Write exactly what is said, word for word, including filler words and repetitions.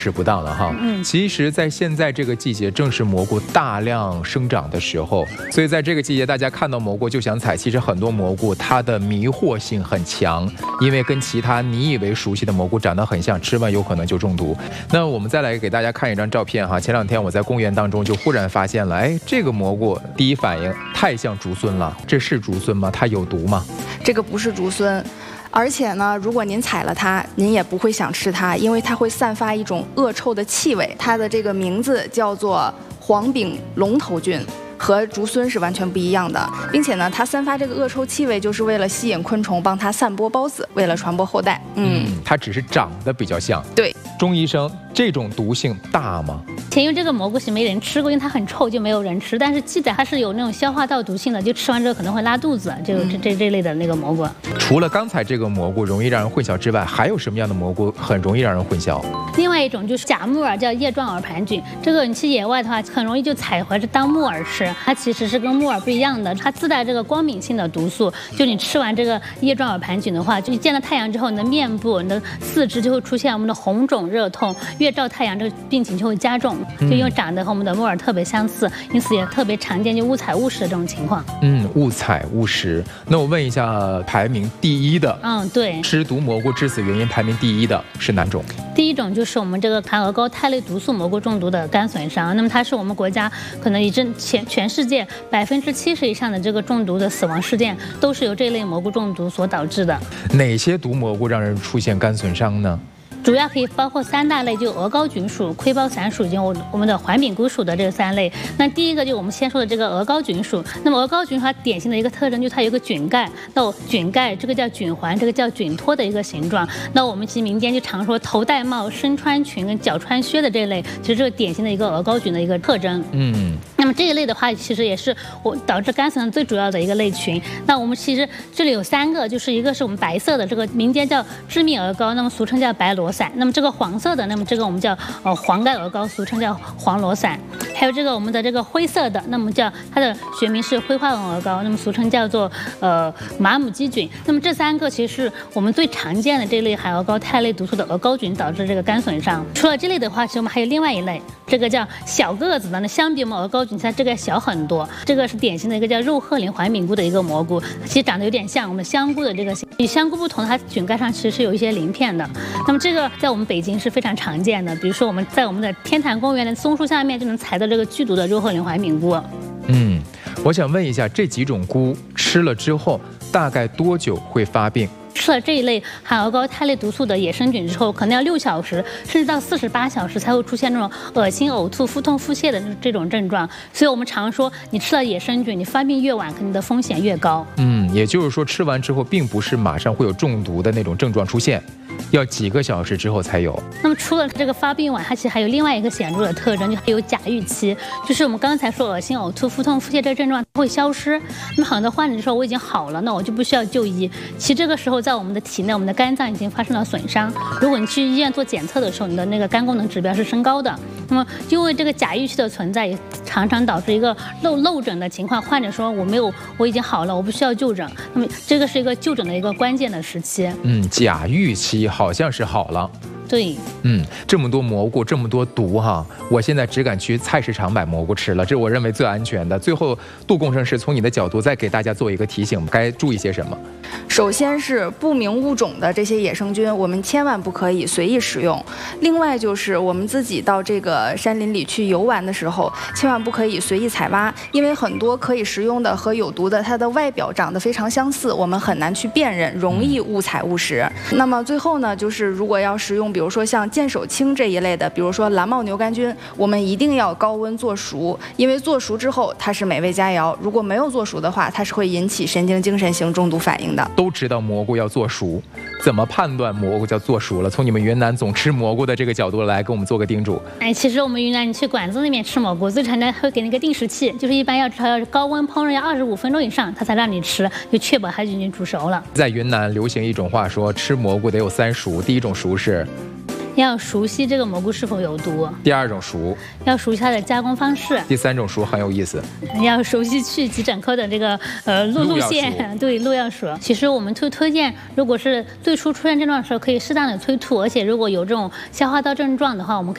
是不当了哈。嗯，其实，在现在这个季节，正是蘑菇大量生长的时候，所以在这个季节，大家看到蘑菇就想采。其实很多蘑菇它的迷惑性很强，因为跟其他你以为熟悉的蘑菇长得很像，吃完有可能就中毒。那我们再来给大家看一张照片哈。前两天我在公园当中就忽然发现了，哎，这个蘑菇第一反应太像竹荪了，这是竹荪吗？它有毒吗？ 这个不是竹荪。而且呢，如果您采了它，您也不会想吃它，因为它会散发一种恶臭的气味。它的这个名字叫做黄柄龙头菌，和竹荪是完全不一样的，并且呢，它散发这个恶臭气味，就是为了吸引昆虫，帮它散播孢子，为了传播后代。 嗯，嗯它只是长得比较像。 对， 钟医生，这种毒性大吗？ 前因为这个蘑菇是没人吃过，因为它很臭，就没有人吃。但是记载它是有那种消化道毒性的，就吃完之后可能会拉肚子，就这这这类的那个蘑菇。 除了刚才这个蘑菇容易让人混淆之外，还有什么样的蘑菇很容易让人混淆？ 另外一种就是假木耳，叫叶状耳盘菌。这个你去野外的话，很容易就采回来当木耳吃。它其实是跟木耳不一样的，它自带这个光敏性的毒素。就你吃完这个叶状耳盘菌的话，就见到太阳之后，你的面部、你的四肢就会出现我们的红肿热痛，越照太阳，这个病情就会加重。就因为长得和我们的木耳特别相似，因此也特别常见，就误采误食的这种情况。 嗯，误采误食。那我问一下，排名第一的， 嗯，对， 吃毒蘑菇致死原因排名第一的是哪种？ 第一种就是我们这个含鹅膏肽类毒素蘑菇中毒的肝损伤，那么它是我们国家可能已经全全世界百分之七十以上的这个中毒的死亡事件都是由这类蘑菇中毒所导致的。 哪些毒蘑菇让人出现肝损伤呢？ 主要可以包括三大类，就鹅膏菌属、盔包伞属以及我我们的环柄菇属的这三类。那第一个就我们先说的这个鹅膏菌属，那么鹅膏菌属它典型的一个特征就是它有一个菌盖，那菌盖这个叫菌环，这个叫菌托的一个形状。那我们其实民间就常说头戴帽、身穿裙跟脚穿靴的这类，其实这个典型的一个鹅膏菌的一个特征。嗯。那么这一类的话，其实也是我导致肝损伤最主要的一个类群。那我们其实这里有三个，就是一个是我们白色的这个民间叫致命鹅膏，那么俗称叫白螺伞。那么这个黄色的，那么这个我们叫呃黄盖鹅膏，俗称叫黄螺伞。还有这个我们的这个灰色的，那么叫它的学名是灰花纹鹅膏，那么俗称叫做呃马母鸡菌。那么这三个其实是我们最常见的这类含鹅膏肽类毒素的鹅膏菌导致这个肝损伤。除了这类的话，其实我们还有另外一类，这个叫小个子的，那相比我们鹅膏菌，它这个小很多。这个是典型的一个叫肉鹤鳞环柄菇的一个蘑菇，其实长得有点像我们香菇的这个，与香菇不同，它菌盖上其实是有一些鳞片的。那么这个在我们北京是非常常见的，比如说我们在我们的天坛公园的松树下面就能采到这个剧毒的肉鹤鳞环柄菇。 嗯，我想问一下，这几种菇吃了之后大概多久会发病？ 吃了这一类含鹅膏肽类毒素的野生菌之后，可能要六小时甚至到四十八小时才会出现那种恶心、呕吐、腹痛、腹泻的这种症状。所以我们常说，你吃了野生菌，你发病越晚，可能你的风险越高。嗯， 也就是说，吃完之后并不是马上会有中毒的那种症状出现，要几个小时之后才有。 那么除了这个发病晚，它其实还有另外一个显著的特征，就还有假预期，就是我们刚才说恶心、呕吐、腹痛、腹泻这个症状会消失。那么很多患者就说我已经好了，那我就不需要就医。其实这个时候在我们的体内，我们的肝脏已经发生了损伤。如果你去医院做检测的时候，你的那个肝功能指标是升高的。那么因为这个假预期的存在，也常常导致一个漏漏诊的情况。患者说我没有，我已经好了，我不需要就诊。那么这个是一个就诊的一个关键的时期。 嗯，假预期好像是好了。 对， 嗯，这么多蘑菇，这么多毒哈，我现在只敢去菜市场买蘑菇吃了，这是我认为最安全的。最后，杜工程师从你的角度再给大家做一个提醒，该注意些什么？ 首先是不明物种的这些野生菌，我们千万不可以随意食用。另外就是我们自己到这个山林里去游玩的时候，千万不可以随意采挖，因为很多可以食用的和有毒的，它的外表长得非常相似，我们很难去辨认，容易误采误食。那么最后呢，就是如果要食用，比如说像剑手青这一类的，比如说蓝帽牛肝菌，我们一定要高温做熟，因为做熟之后它是美味佳肴，如果没有做熟的话，它是会引起神经精神性中毒反应的。 都知道蘑菇要做熟，怎么判断蘑菇叫做熟了？从你们云南总吃蘑菇的这个角度来给我们做个叮嘱。 哎，其实我们云南你去馆子里面吃蘑菇，最常常会给那个定时器，就是一般要至少要高温烹饪要二十五分钟以上，它才让你吃，就确保它已经煮熟了。 在云南流行一种话说，吃蘑菇得有三熟，第一种熟是要熟悉这个蘑菇是否有毒， 第二种熟要熟悉它的加工方式， 第三种熟很有意思， 要熟悉去急诊科的这个呃路路线，对，路要熟。其实我们推推荐，如果是最初出现症状的时候，可以适当的催吐，而且如果有这种消化道症状的话，我们可以